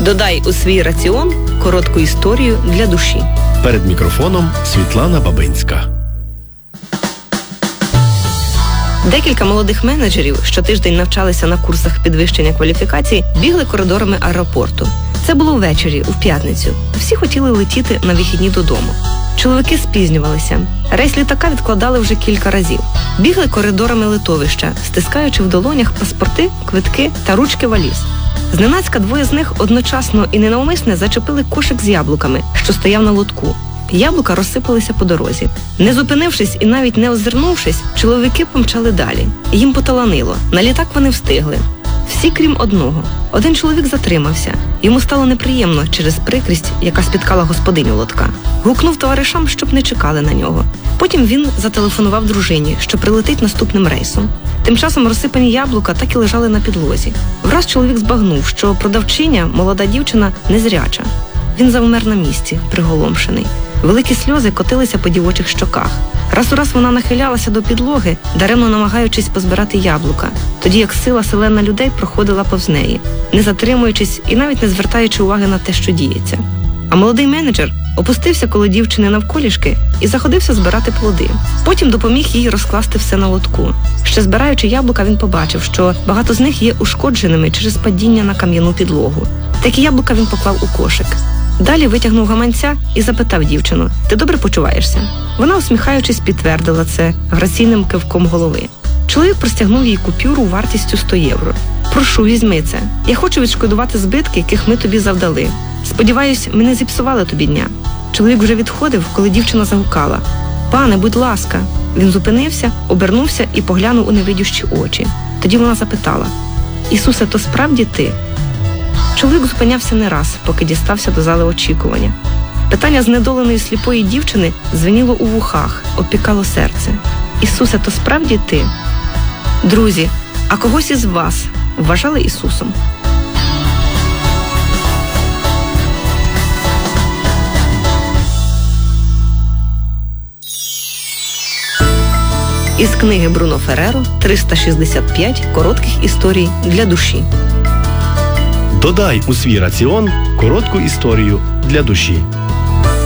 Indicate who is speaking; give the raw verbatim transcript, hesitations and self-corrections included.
Speaker 1: Додай у свій раціон коротку історію для душі.
Speaker 2: Перед мікрофоном Світлана Бабинська.
Speaker 1: Декілька молодих менеджерів, що тиждень навчалися на курсах підвищення кваліфікації, бігли коридорами аеропорту. Це було ввечері, у п'ятницю. Всі хотіли летіти на вихідні додому. Чоловіки спізнювалися. Рейс літака відкладали вже кілька разів. Бігли коридорами литовища, стискаючи в долонях паспорти, квитки та ручки валіз. Зненацька двоє з них одночасно і ненавмисне зачепили кошик з яблуками, що стояв на лотку. Яблука розсипалися по дорозі. Не зупинившись і навіть не озирнувшись, чоловіки помчали далі. Їм поталанило. На літак вони встигли. Всі, крім одного. Один чоловік затримався. Йому стало неприємно через прикрість, яка спіткала господиню лотка. Гукнув товаришам, щоб не чекали на нього. Потім він зателефонував дружині, що прилетить наступним рейсом. Тим часом розсипані яблука так і лежали на підлозі. Враз чоловік збагнув, що продавчиня, молода дівчина, незряча. Він завмер на місці, приголомшений. Великі сльози котилися по дівочих щоках. Раз у раз вона нахилялася до підлоги, даремно намагаючись позбирати яблука, тоді як сила селена людей проходила повз неї, не затримуючись і навіть не звертаючи уваги на те, що діється. А молодий менеджер опустився коло дівчини навколішки і заходився збирати плоди. Потім допоміг їй розкласти все на лотку. Ще збираючи яблука, він побачив, що багато з них є ушкодженими через падіння на кам'яну підлогу. Такі яблука він поклав у кошик. Далі витягнув гаманця і запитав дівчину: «Ти добре почуваєшся?» Вона, усміхаючись, підтвердила це граційним кивком голови. Чоловік простягнув їй купюру вартістю сто євро. «Прошу, візьми це. Я хочу відшкодувати збитки, яких ми тобі завдали. Сподіваюсь, ми не зіпсували тобі дня». Чоловік вже відходив, коли дівчина загукала: «Пане, будь ласка». Він зупинився, обернувся і поглянув у невидющі очі. Тоді вона запитала: «Ісусе, то справді ти?» Чоловік зупинявся не раз, поки дістався до зали очікування. Питання знедоленої сліпої дівчини дзвеніло у вухах, опікало серце. «Ісусе, то справді ти?» Друзі, а когось із вас вважали Ісусом? Із книги Бруно Ферреро «триста шістдесят п'ять коротких історій для душі».
Speaker 2: Додай у свій раціон коротку історію для душі.